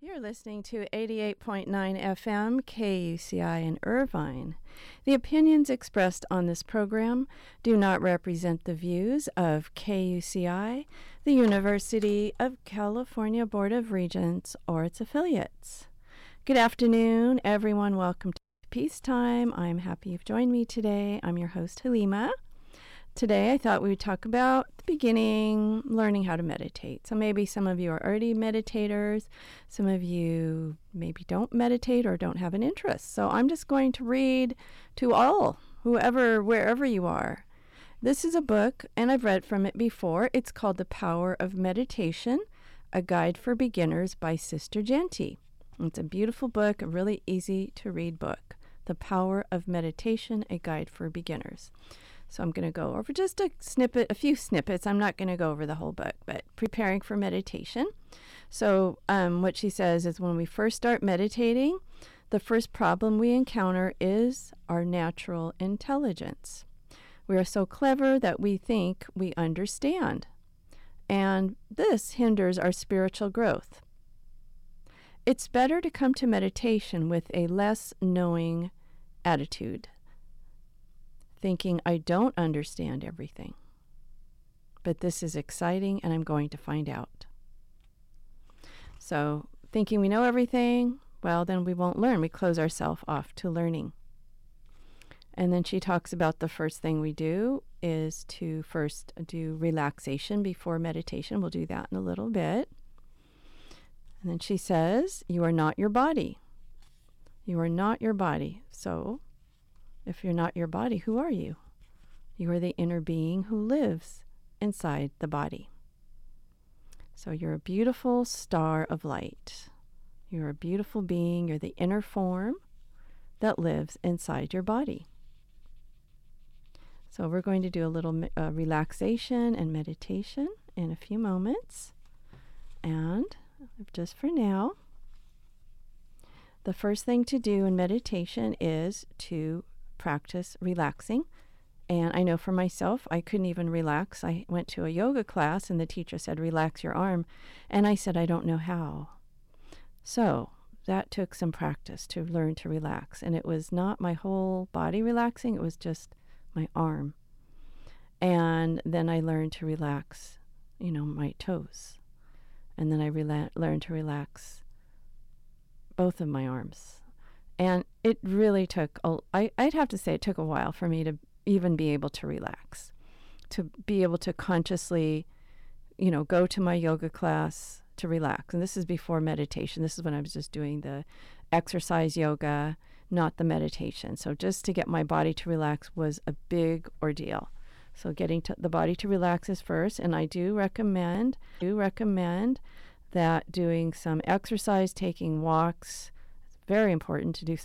You're listening to 88.9 FM KUCI in Irvine. The opinions expressed on this program do not represent the views of KUCI, the University of California Board of Regents, or its affiliates. Good afternoon, everyone. Welcome to Peacetime. I'm happy you've joined me today. I'm your host, Halima. Today, I thought we would talk about the beginning, learning how to meditate. So maybe some of you are already meditators. Some of you maybe don't meditate or don't have an interest. So I'm just going to read to all, wherever you are. This is a book, and I've read from it before. It's called The Power of Meditation, A Guide for Beginners by Sister Jeanty. It's a beautiful book, a really easy to read book. The Power of Meditation, A Guide for Beginners. So I'm going to go over just a few snippets. I'm not going to go over the whole book, but preparing for meditation. So what she says is when we first start meditating, the first problem we encounter is our natural intelligence. We are so clever that we think we understand, and this hinders our spiritual growth. It's better to come to meditation with a less knowing attitude, thinking I don't understand everything. But this is exciting and I'm going to find out. So thinking we know everything, well, then we won't learn. We close ourselves off to learning. And then she talks about the first thing we do is to first do relaxation before meditation. We'll do that in a little bit. And then she says, you are not your body. You are not your body. So if you're not your body, who are you? You are the inner being who lives inside the body. So you're a beautiful star of light. You're a beautiful being. You're the inner form that lives inside your body. So we're going to do a little relaxation and meditation in a few moments. And just for now, the first thing to do in meditation is to practice relaxing. And I know for myself, I couldn't even relax. I went to a yoga class and the teacher said, relax your arm. And I said, I don't know how. So that took some practice to learn to relax. And it was not my whole body relaxing. It was just my arm. And then I learned to relax, my toes. And then I learned to relax both of my arms. And it really took, I'd have to say it took a while for me to even be able to relax, to be able to consciously, go to my yoga class to relax. And this is before meditation. This is when I was just doing the exercise yoga, not the meditation. So just to get my body to relax was a big ordeal. So getting the body to relax is first. And I do recommend that doing some exercise, taking walks, very important to do